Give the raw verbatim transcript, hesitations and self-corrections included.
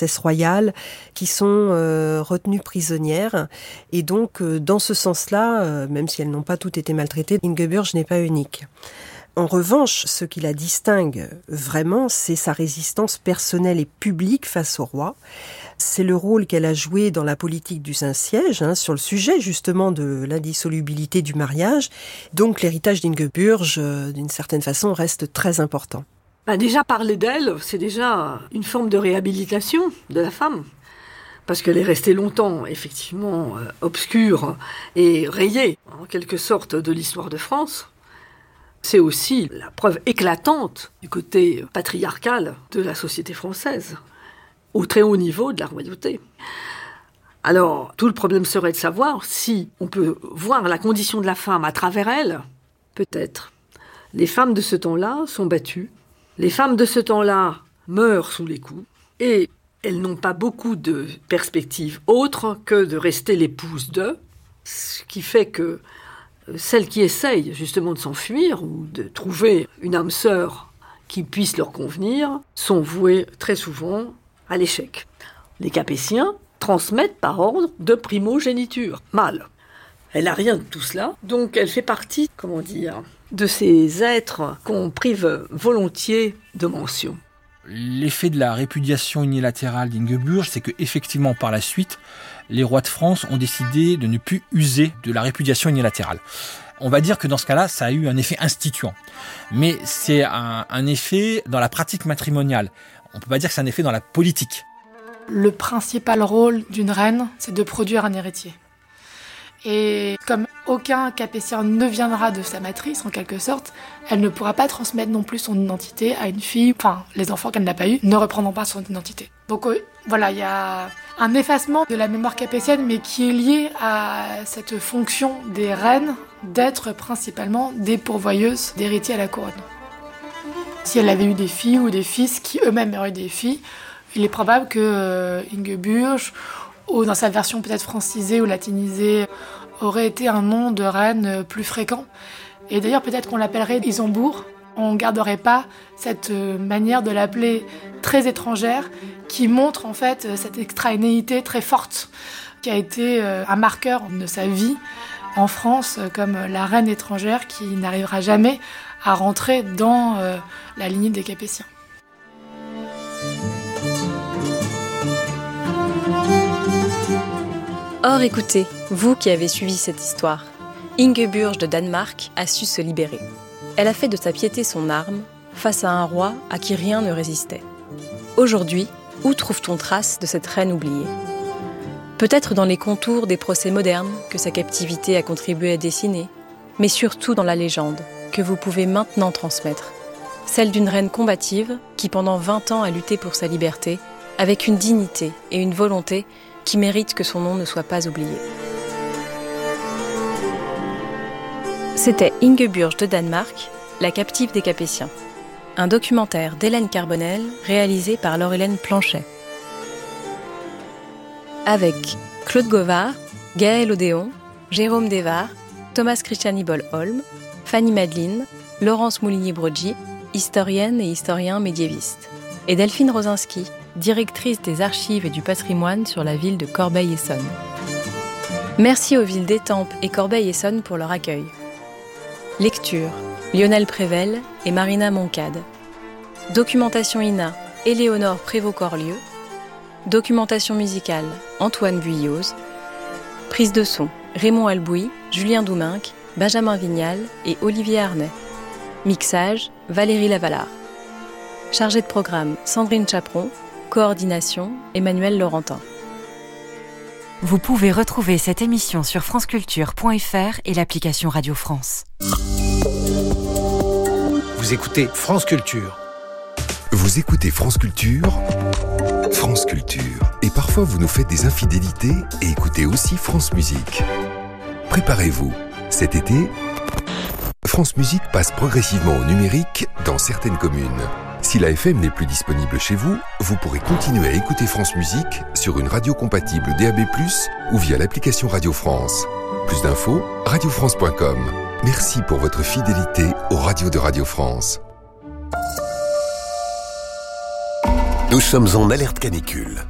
princesses royales qui sont euh, retenues prisonnières. Et donc, euh, dans ce sens-là, euh, même si elles n'ont pas toutes été maltraitées, Ingeborg n'est pas unique. En revanche, ce qui la distingue vraiment, c'est sa résistance personnelle et publique face au roi. C'est le rôle qu'elle a joué dans la politique du Saint-Siège, hein, sur le sujet justement de l'indissolubilité du mariage. Donc l'héritage d'Ingeborg, euh, d'une certaine façon, reste très important. Ben déjà, parler d'elle, c'est déjà une forme de réhabilitation de la femme. Parce qu'elle est restée longtemps, effectivement, euh, obscure et rayée, en quelque sorte, de l'histoire de France. C'est aussi la preuve éclatante du côté patriarcal de la société française, au très haut niveau de la royauté. Alors, tout le problème serait de savoir si on peut voir la condition de la femme à travers elle. Peut-être. Les femmes de ce temps-là sont battues. Les femmes de ce temps-là meurent sous les coups. Et elles n'ont pas beaucoup de perspectives autres que de rester l'épouse d'eux. Ce qui fait que celles qui essayent justement de s'enfuir ou de trouver une âme sœur qui puisse leur convenir sont vouées très souvent à l'échec. Les Capétiens transmettent par ordre de primogéniture, mâle. Elle n'a rien de tout cela, donc elle fait partie, comment dire, de ces êtres qu'on prive volontiers de mention. L'effet de la répudiation unilatérale d'Ingeborg, c'est que effectivement par la suite, les rois de France ont décidé de ne plus user de la répudiation unilatérale. On va dire que dans ce cas-là, ça a eu un effet instituant. Mais c'est un, un effet dans la pratique matrimoniale. On ne peut pas dire que c'est un effet dans la politique. Le principal rôle d'une reine, c'est de produire un héritier. Et comme aucun Capétien ne viendra de sa matrice, en quelque sorte, elle ne pourra pas transmettre non plus son identité à une fille, enfin, les enfants qu'elle n'a pas eus, ne reprendront pas son identité. Donc euh, voilà, il y a un effacement de la mémoire capétienne, mais qui est lié à cette fonction des reines d'être principalement des pourvoyeuses d'héritiers à la couronne. Si elle avait eu des filles ou des fils qui eux-mêmes auraient eu des filles, il est probable que euh, Ingeborg, ou dans sa version peut-être francisée ou latinisée, aurait été un nom de reine plus fréquent. Et d'ailleurs, peut-être qu'on l'appellerait Isombourg. On ne garderait pas cette manière de l'appeler très étrangère, qui montre en fait cette extranéité très forte, qui a été un marqueur de sa vie en France, comme la reine étrangère qui n'arrivera jamais à rentrer dans la lignée des Capétiens. Or, écoutez, vous qui avez suivi cette histoire, Ingeborg de Danemark a su se libérer. Elle a fait de sa piété son arme face à un roi à qui rien ne résistait. Aujourd'hui, où trouve-t-on trace de cette reine oubliée ? Peut-être dans les contours des procès modernes que sa captivité a contribué à dessiner, mais surtout dans la légende que vous pouvez maintenant transmettre, celle d'une reine combative qui pendant vingt ans a lutté pour sa liberté, avec une dignité et une volonté qui mérite que son nom ne soit pas oublié. C'était Ingeborg de Danemark, la captive des Capétiens. Un documentaire d'Hélène Carbonel réalisé par Laure-Hélène Planchet. Avec Claude Govard, Gaël Odéon, Jérôme Desvard, Thomas Christiani Boll-Holm, Fanny Madeline, Laurence Mouligny-Broggi, historienne et historien médiéviste, et Delphine Rosinski, directrice des archives et du patrimoine sur la ville de Corbeil-Essonnes. Merci aux villes d'Étampes et Corbeil-Essonnes pour leur accueil. Lecture, Lionel Prével et Marina Moncade. Documentation I N A, Éléonore Prévost-Corlieu. Documentation musicale, Antoine Vuilloz. Prise de son, Raymond Albouy, Julien Douminc, Benjamin Vignal et Olivier Arnay. Mixage, Valérie Lavallard. Chargée de programme, Sandrine Chaperon. Coordination, Emmanuel Laurentin. Vous pouvez retrouver cette émission sur franceculture point f r et l'application Radio France. Vous écoutez France Culture. Vous écoutez France Culture, France Culture. Et parfois vous nous faites des infidélités et écoutez aussi France Musique. Préparez-vous, cet été, France Musique passe progressivement au numérique dans certaines communes. Si la F M n'est plus disponible chez vous, vous pourrez continuer à écouter France Musique sur une radio compatible D A B plus, ou via l'application Radio France. Plus d'infos, radio france point com. Merci pour votre fidélité aux radios de Radio France. Nous sommes en alerte canicule.